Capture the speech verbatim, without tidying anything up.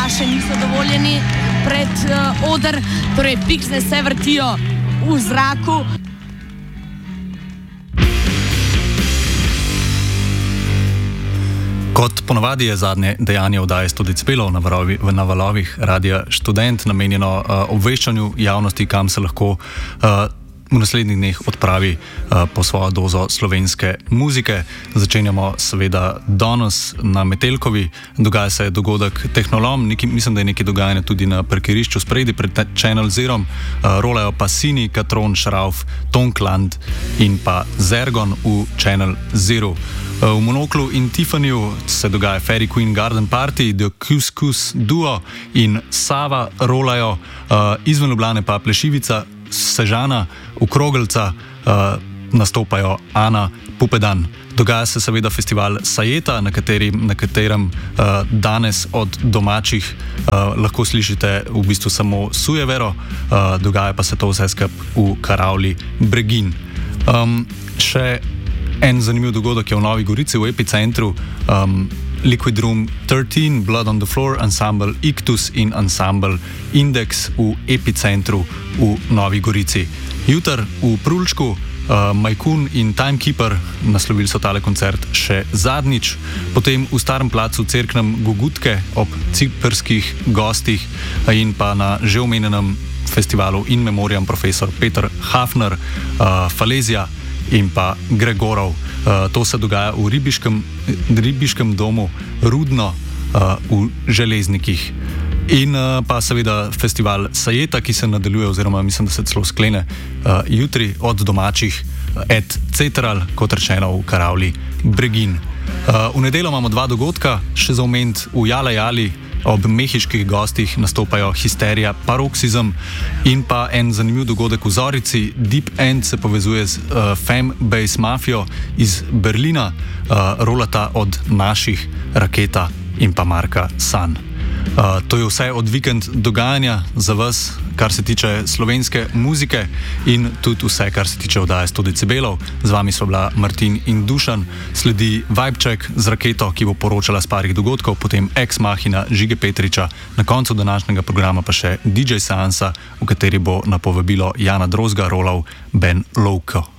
še niso dovoljeni pred uh, oder, torej piksne se vrtijo v zraku. Kot ponavadi je zadnje dejanje oddaje sto decibelov na, na valovih Radia Študent namenjeno uh, obveščanju javnosti, kam se lahko uh, v naslednjih dneh odpravi uh, po svojo dozo slovenske muzike. Začenjamo seveda danes na Metelkovi. Dogaja se dogodek Tehnolom, neki, mislim, da je nekaj dogajanja tudi na parkirišču spredi pred Channel Zerom. Uh, rolajo pa Sini, Katron, Šrauf, Tonkland in pa Zergon v Channel Zero. V Monoklu in Tiffanyju se dogaja Fairy Queen Garden Party, The Couscous Duo in Sava rolajo, uh, izven Ljubljane pa Plešivica, Sežana, Ukrogelca, uh, nastopajo Ana Pupedan. Dogaja se seveda festival Sajeta, na, kateri, na katerem uh, danes od domačih uh, lahko slišite v bistvu samo Sujevero, uh, dogaja pa se to vse skup v Karavli Bregin. Um, še En zanimiv dogodek je v Novi Gorici, v Epicentru, um, Liquid Room trinajst, Blood on the Floor, Ensemble Ictus in Ensemble Index v Epicentru v Novi Gorici. Jutr v Prulčku, uh, Majkun in Timekeeper naslovili so tale koncert še zadnjič, potem v Starem placu Cerknem Gogutke ob ciprskih gostih in pa na že omenjenem festivalu In Memoriam profesor Peter Hafner, uh, Falezija in pa Gregorov. Uh, to se dogaja v Ribiškem, Ribiškem domu Rudno uh, v Železnikih. In uh, pa seveda festival Sajeta, ki se nadaljuje oziroma mislim, da se celo sklene uh, jutri od domačih et cetera, kot rečeno v Karavli Bregin. Uh, v nedeljo imamo dva dogodka, še za omeniti v Jala Jali. Ob mehiških gostih nastopajo Hysteria Paroxysm in pa en zanimiv dogodek v Zorici. Deep End se povezuje z uh, Femme Base Mafijo iz Berlina, uh, rolata od naših Raketa in pa Marka San. Uh, to je vse od vikend dogajanja za vas, kar se tiče slovenske muzike in tudi vse, kar se tiče oddaje sto decibelov. Z vami so bila Martin in Dušan, sledi Vibe Check z Raketo, ki bo poročala s parih dogodkov, potem Ex Machina Žige Petriča, na koncu današnjega programa pa še D J Seansa, v kateri bo na povabilo Jana Drozga rolal Ben Lowko.